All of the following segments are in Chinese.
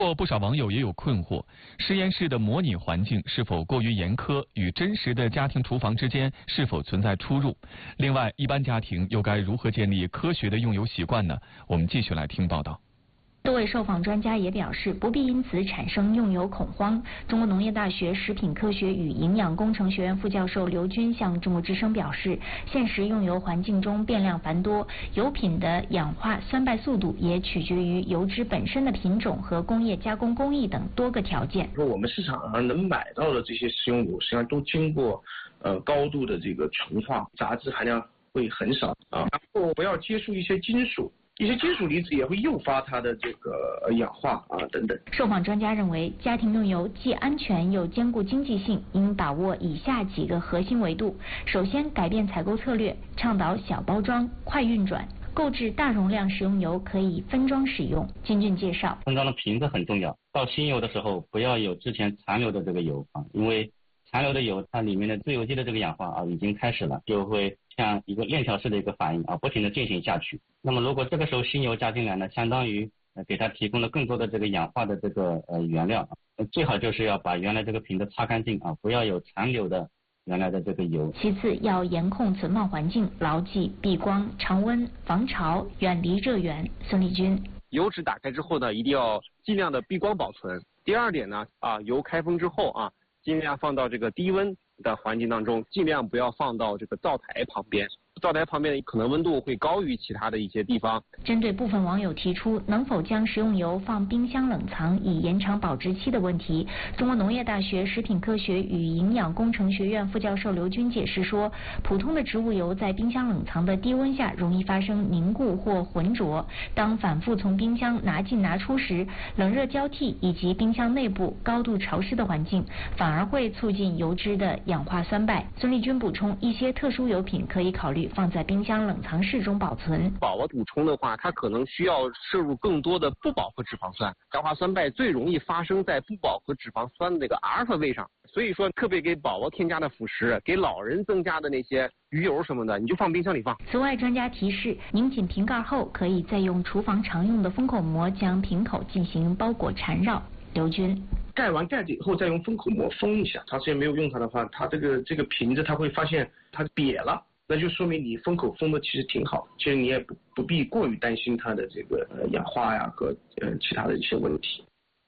不少网友也有困惑，实验室的模拟环境是否过于严苛，与真实的家庭厨房之间是否存在出入？另外，一般家庭又该如何建立科学的用油习惯呢？我们继续来听报道。 多位受访专家也表示，不必因此产生用油恐慌。中国农业大学食品科学与营养工程学院副教授刘军向中国之声表示，现实用油环境中变量繁多，油品的氧化酸败速度也取决于油脂本身的品种和工业加工工艺等多个条件。 说我们市场上能买到的这些食用油，实际上都经过高度的这个纯化，杂质含量会很少啊。然后不要接触一些金属。一些金属离子也会诱发它的这个氧化啊等等。 受访专家认为，家庭用油既安全又兼顾经济性，应把握以下几个核心维度：首先，改变采购策略，倡导小包装、快运转，购置大容量食用油可以分装使用。金俊介绍， 分装的瓶子很重要。倒新油的时候，不要有之前残留的这个油啊，因为残留的油，它里面的自由基的这个氧化啊已经开始了，就会像一个链条式的一个反应啊，不停的进行下去。那么如果这个时候新油加进来呢，相当于给它提供了更多的这个氧化的这个原料，最好就是要把原来这个瓶子擦干净啊，不要有残留的原来的这个油。 其次，要严控存放环境，牢记避光、常温、防潮、远离热源。孙立军， 油脂打开之后呢，一定要尽量的避光保存。第二点呢，油开封之后啊，尽量放到这个低温的环境当中，尽量不要放到这个灶台旁边。灶台旁边可能温度会高于其他的一些地方。 针对部分网友提出能否将食用油放冰箱冷藏以延长保质期的问题，中国农业大学食品科学与营养工程学院副教授刘军解释说，普通的植物油在冰箱冷藏的低温下容易发生凝固或浑浊，当反复从冰箱拿进拿出时，冷热交替以及冰箱内部高度潮湿的环境反而会促进油脂的氧化酸败。孙立军补充，一些特殊油品可以考虑放在冰箱冷藏室中保存。 饱和补充的话，它可能需要摄入更多的不饱和脂肪酸，氧化酸败最容易发生在不饱和脂肪酸的那个阿尔法位上，所以说特别给宝宝添加的辅食，给老人增加的那些鱼油什么的，你就放冰箱里放。 此外，专家提示，拧紧瓶盖后，可以再用厨房常用的封口膜将瓶口进行包裹缠绕。刘军， 盖完盖子以后再用封口膜封一下，长时间没有用它的话，它这个瓶子它会发现它瘪了。那就说明你封口封的其实挺好，其实你也不必过于担心它的这个氧化呀和其他的一些问题。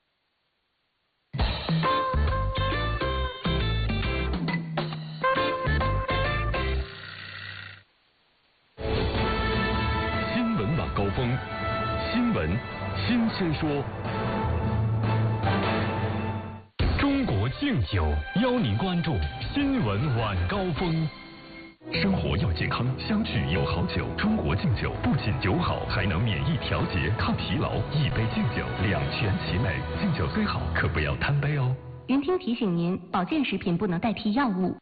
新闻晚高峰，新闻新鲜说。中国敬酒邀您关注新闻晚高峰。生活要健康，相聚有好酒。中国敬酒不仅酒好，还能免疫调节、抗疲劳。一杯敬酒，两全其美。敬酒虽好，可不要贪杯哦。 云听提醒您，保健食品不能代替药物。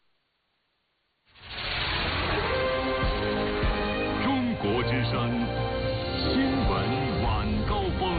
中国之声，新闻晚高峰。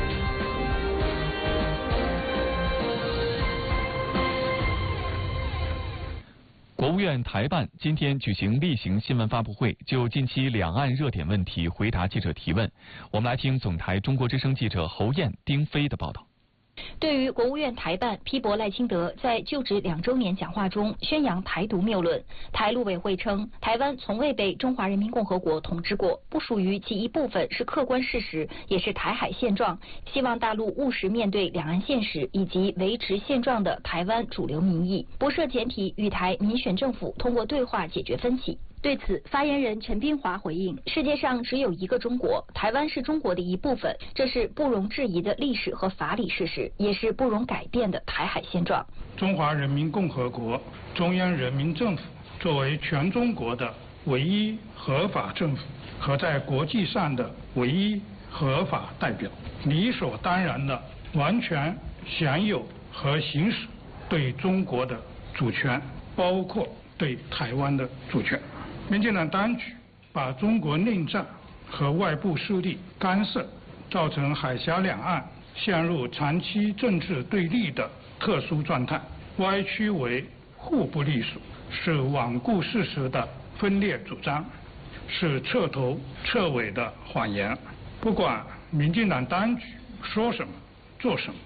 国务院台办今天举行例行新闻发布会，就近期两岸热点问题回答记者提问。我们来听总台中国之声记者侯燕、丁飞的报道。 对于国务院台办批驳赖清德在就职2周年讲话中宣扬台独谬论，台陆委会称，台湾从未被中华人民共和国统治过，不属于其一部分是客观事实，也是台海现状。希望大陆务实面对两岸现实以及维持现状的台湾主流民意，不设简体与台民选政府通过对话解决分歧。对此，发言人陈斌华回应：世界上只有一个中国，台湾是中国的一部分，这是不容置疑的历史和法理事实，也是不容改变的台海现状。 中华人民共和国中央人民政府作为全中国的唯一合法政府和在国际上的唯一合法代表，理所当然的完全享有和行使对中国的主权，包括对台湾的主权。民进党当局把中国内战和外部势力干涉造成海峡两岸陷入长期政治对立的特殊状态，歪曲为互不隶属，是罔顾事实的分裂主张，是彻头彻尾的谎言。不管民进党当局说什么做什么，